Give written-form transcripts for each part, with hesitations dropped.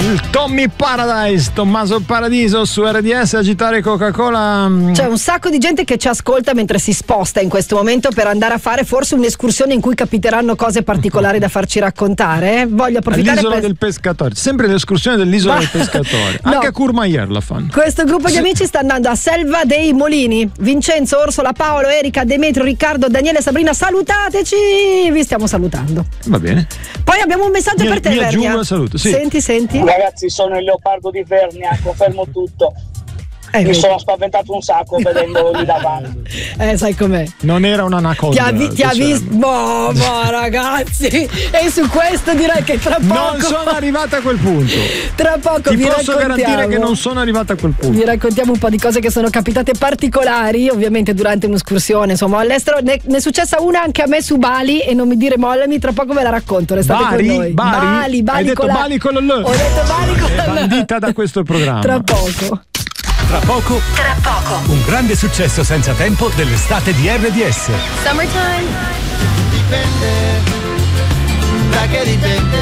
Il Tommy Paradise, Tommaso Paradiso su RDS, agitare Coca-Cola. C'è un sacco di gente che ci ascolta mentre si sposta in questo momento per andare a fare forse un'escursione in cui capiteranno cose particolari da farci raccontare. Voglio approfittare L'isola del pescatore, sempre l'escursione dell'isola del pescatore. No. Anche a Courmayeur la fanno. Questo gruppo di amici sta andando a Selva dei Molini. Vincenzo, Orsola, Paolo, Erika, Demetrio, Riccardo, Daniele, Sabrina, salutateci! Vi stiamo salutando. Va bene. Poi abbiamo un messaggio per te, mi Vernia. aggiungo al saluto, sì. Senti. Ragazzi, sono il leopardo di Vernia, confermo tutto. Mi sono spaventato un sacco vedendolo lì davanti. Sai com'è? Non era un'anaconda. Ti ha visto? Boh, ragazzi. E su questo direi che tra poco non sono arrivata a quel punto. Tra poco ti posso garantire che non sono arrivata a quel punto. Vi raccontiamo un po' di cose che sono capitate particolari, ovviamente durante un'escursione, insomma, all'estero. Ne è successa una anche a me su Bali e non mi dire mollami, tra poco ve la racconto. Restate con noi. Bali. Hai detto Bali con l'. Ho detto Bali con l'. Bandita da questo programma. Tra poco. Tra poco, un grande successo senza tempo dell'estate di RDS. Summertime. Dipende, da che dipende,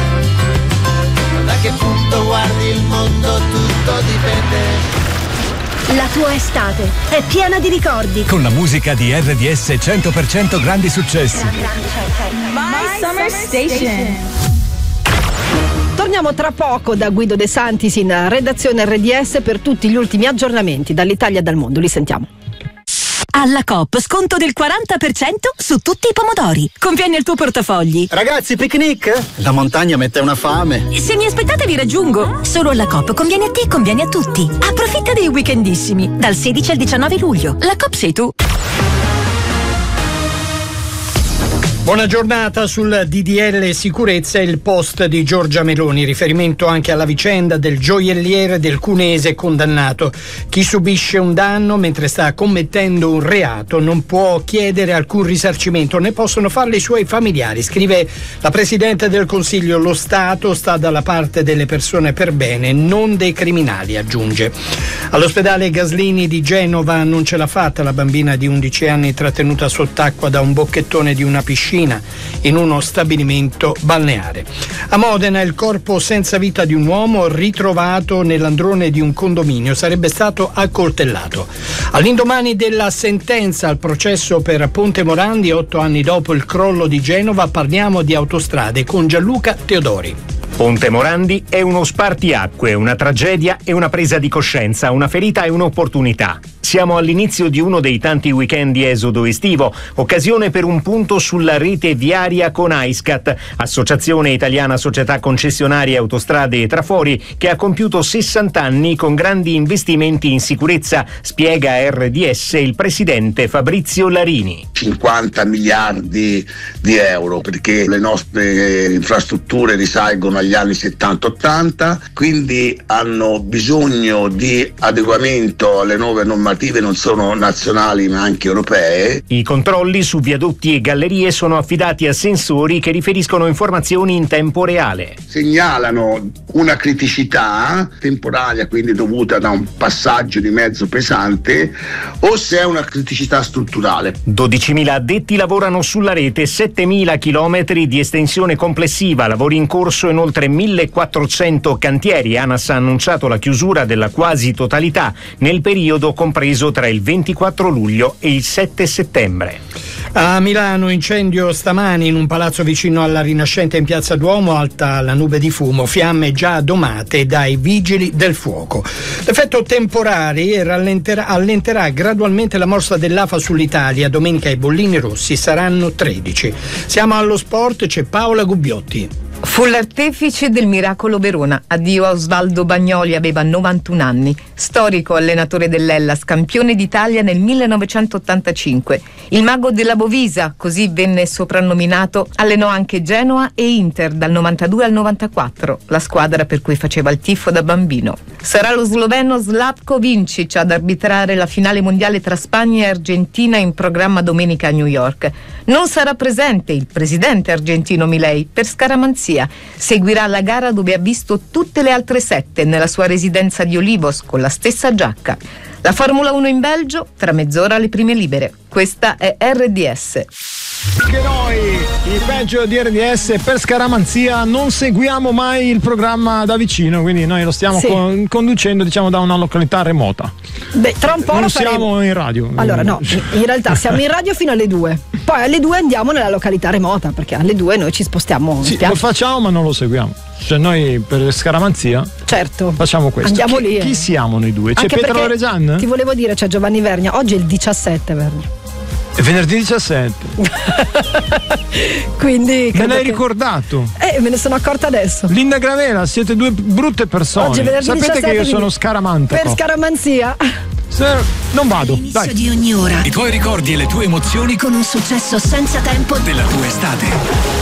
da che punto guardi il mondo, tutto dipende. La tua estate è piena di ricordi. Con la musica di RDS 100% grandi successi. My Summer Station. Torniamo tra poco da Guido De Santis in redazione RDS per tutti gli ultimi aggiornamenti dall'Italia e dal mondo. Li sentiamo. Alla Coop sconto del 40% su tutti i pomodori. Conviene il tuo portafogli. Ragazzi, picnic? La montagna mette una fame. Se mi aspettate vi raggiungo. Solo alla Coop conviene a te e conviene a tutti. Approfitta dei weekendissimi dal 16 al 19 luglio. La Coop sei tu. Buona giornata. Sul DDL sicurezza il post di Giorgia Meloni, riferimento anche alla vicenda del gioielliere del Cunese condannato. Chi subisce un danno mentre sta commettendo un reato non può chiedere alcun risarcimento, ne possono farlo i suoi familiari, scrive la Presidente del Consiglio. Lo Stato sta dalla parte delle persone per bene, non dei criminali, aggiunge. All'ospedale Gaslini di Genova non ce l'ha fatta la bambina di 11 anni trattenuta sott'acqua da un bocchettone di una piscina in uno stabilimento balneare. A Modena il corpo senza vita di un uomo ritrovato nell'androne di un condominio, sarebbe stato accoltellato. All'indomani della sentenza al processo per Ponte Morandi, 8 anni dopo il crollo di Genova, parliamo di autostrade con Gianluca Teodori. Ponte Morandi è uno spartiacque, una tragedia e una presa di coscienza, una ferita e un'opportunità. Siamo all'inizio di uno dei tanti weekend di esodo estivo, occasione per un punto sulla rete viaria con Aiscat, Associazione Italiana Società Concessionarie Autostrade e Trafori, che ha compiuto 60 anni con grandi investimenti in sicurezza, spiega RDS il presidente Fabrizio Larini. 50 miliardi di euro, perché le nostre infrastrutture risalgono agli anni 70-80, quindi hanno bisogno di adeguamento alle nuove normative, non solo nazionali ma anche europee. I controlli su viadotti e gallerie sono affidati a sensori che riferiscono informazioni in tempo reale. Segnalano una criticità temporanea, quindi dovuta da un passaggio di mezzo pesante, o se è una criticità strutturale. 12.000 addetti lavorano sulla rete, 7.000 chilometri di estensione complessiva, lavori in corso in oltre 1.400 cantieri. ANAS ha annunciato la chiusura della quasi totalità nel periodo compreso tra il 24 luglio e il 7 settembre. A Milano incendio stamani in un palazzo vicino alla Rinascente in Piazza Duomo, alta la nube di fumo, fiamme già addomate dai vigili del fuoco. L'effetto temporale allenterà gradualmente la morsa dell'AFA sull'Italia. Domenica i bollini rossi saranno 13. Siamo allo sport, c'è Paola Gubbiotti. Fu l'artefice del miracolo Verona. Addio a Osvaldo Bagnoli, aveva 91 anni. Storico allenatore dell'Hellas, campione d'Italia nel 1985. Il mago della Bovisa, così venne soprannominato, allenò anche Genoa e Inter dal 92 al 94, la squadra per cui faceva il tifo da bambino. Sarà lo sloveno Slavko Vincic ad arbitrare la finale mondiale tra Spagna e Argentina in programma domenica a New York. Non sarà presente il presidente argentino Milei per scaramanzia. Seguirà la gara dove ha visto tutte le altre 7 nella sua residenza di Olivos con la stessa giacca. La Formula 1 in Belgio, tra mezz'ora le prime libere. Questa è RDS. Che noi, il peggio di RDS, per scaramanzia non seguiamo mai il programma da vicino, quindi noi lo stiamo conducendo, diciamo, da una località remota. Beh, tra un po' non lo faremo. Siamo in radio. Allora no, in realtà siamo in radio fino alle 2. Poi alle 2 andiamo nella località remota, perché alle 2 noi ci spostiamo. Sì, lo facciamo ma non lo seguiamo. Cioè noi per scaramanzia facciamo questo. Andiamo lì. Chi siamo noi due? C'è Anche Pietro Loregian? Ti volevo dire, c'è Giovanni Vernia. Oggi è il 17, Vernia. È venerdì 17. Quindi me l'hai ricordato? Me ne sono accorta adesso. Linda Gravela, siete due brutte persone. Oggi è venerdì Sapete 17, che io sono scaramantico. Per scaramanzia. Non vado. Dai. Di ogni ora. I tuoi ricordi e le tue emozioni con un successo senza tempo della tua estate.